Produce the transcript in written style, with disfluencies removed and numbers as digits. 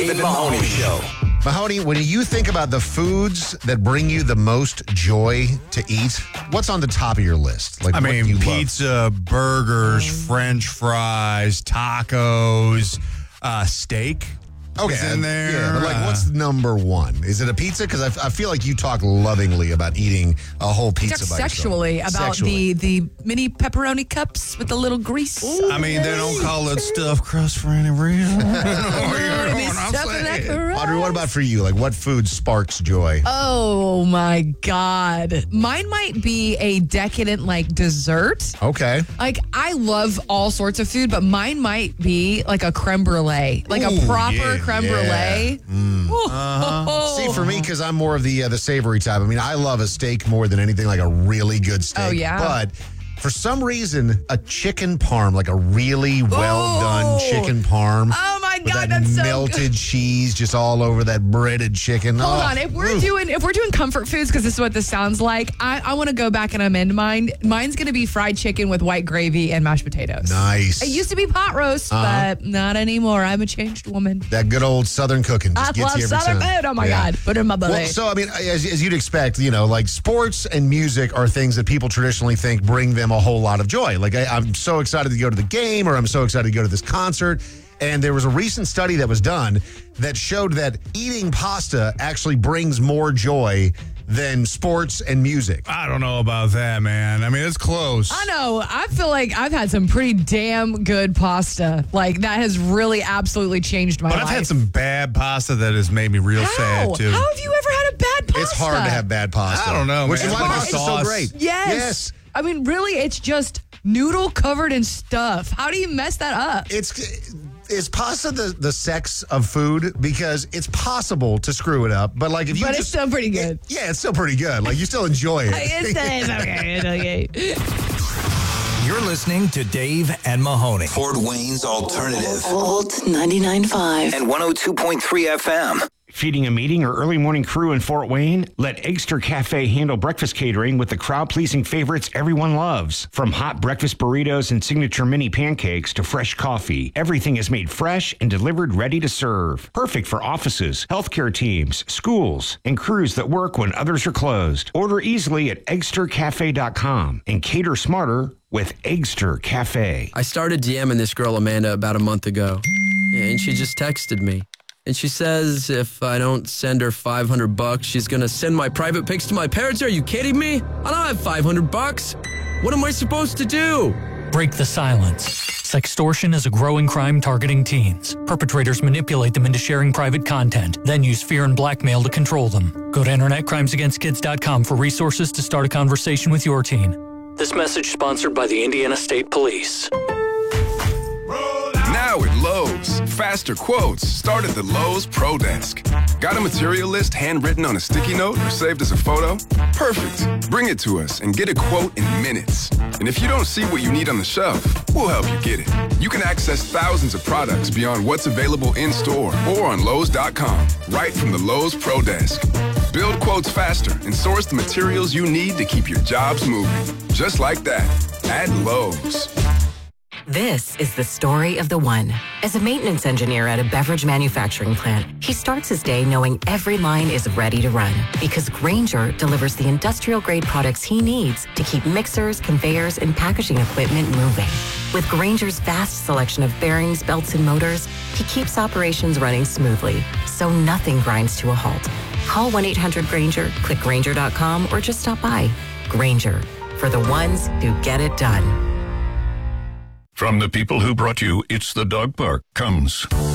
Dave and Mahoney Show. Mahoney, when you think about the foods that bring you the most joy to eat, what's on the top of your list? Like, I what mean, do you pizza, burgers, French fries, tacos, steak. Okay, is in there. Yeah, but like, what's number one? Is it a pizza? Because I feel like you talk lovingly about eating a whole pizza by yourself. Sexually about the mini pepperoni cups with the little grease. Ooh, I mean, they don't call it stuffed crust for any reason. Audrey, what about for you? Like, what food sparks joy? Oh my God. Mine might be a decadent like dessert. Okay. Like, I love all sorts of food, but mine might be like a creme brulee, like a proper creme brulee. See, for me, because I'm more of the savory type. I mean, I love a steak more than anything, like a really good steak. Oh, yeah. But for some reason, a chicken parm, like a really well done chicken parm. Oh my with God, that that's so melted good. cheese just all over that breaded chicken. Hold on, if we're doing comfort foods, because this is what this sounds like, I want to go back and amend mine. Mine's going to be fried chicken with white gravy and mashed potatoes. Nice. It used to be pot roast, but not anymore. I'm a changed woman. That good old Southern cooking just I gets love you every Southern time. food. Oh my God, put it in my belly. Well, so I mean, as you'd expect, like sports and music are things that people traditionally think bring them a whole lot of joy. Like I'm so excited to go to the game, or I'm so excited to go to this concert. And there was a recent study that was done that showed that eating pasta actually brings more joy than sports and music. I don't know about that, man. I mean, it's close. I know. I feel like I've had some pretty damn good pasta. Like, that has really absolutely changed my life. But I've had some bad pasta that has made me real sad, too. How have you ever had a bad pasta? It's hard to have bad pasta. I don't know, Which man. is why It's pasta's so sauce. great. Yes. I mean, really, it's just noodle covered in stuff. How do you mess that up? Is pasta the sex of food? Because it's possible to screw it up, but like if you But it's still pretty good. it's still pretty good. Like you still enjoy it. It's okay. You're listening to Dave and Mahoney. Fort Wayne's Alternative. Old 99.5 And 102.3 FM. Feeding a meeting or early morning crew in Fort Wayne? Let Eggster Cafe handle breakfast catering with the crowd-pleasing favorites everyone loves. From hot breakfast burritos and signature mini pancakes to fresh coffee, everything is made fresh and delivered ready to serve. Perfect for offices, healthcare teams, schools, and crews that work when others are closed. Order easily at eggstercafe.com and cater smarter with Eggster Cafe. I started DMing this girl, Amanda, about a month ago, and she just texted me. And she says if I don't send her $500, she's going to send my private pics to my parents. Are you kidding me? I don't have $500. What am I supposed to do? Break the silence. Sextortion is a growing crime targeting teens. Perpetrators manipulate them into sharing private content, then use fear and blackmail to control them. Go to InternetCrimesAgainstKids.com for resources to start a conversation with your teen. This message sponsored by the Indiana State Police. Now at Lowe's, faster quotes start at the Lowe's Pro Desk. Got a material list handwritten on a sticky note or saved as a photo? Perfect. Bring it to us and get a quote in minutes. And if you don't see what you need on the shelf, we'll help you get it. You can access thousands of products beyond what's available in-store or on Lowe's.com, right from the Lowe's Pro Desk. Build quotes faster and source the materials you need to keep your jobs moving. Just like that, at Lowe's. This is the story of the one. As a maintenance engineer at a beverage manufacturing plant, he starts his day knowing every line is ready to run because Grainger delivers the industrial-grade products he needs to keep mixers, conveyors, and packaging equipment moving. With Grainger's vast selection of bearings, belts, and motors, he keeps operations running smoothly, so nothing grinds to a halt. Call 1-800-GRAINGER, click Grainger.com, or just stop by. Grainger, for the ones who get it done. From the people who brought you It's the Dog Park comes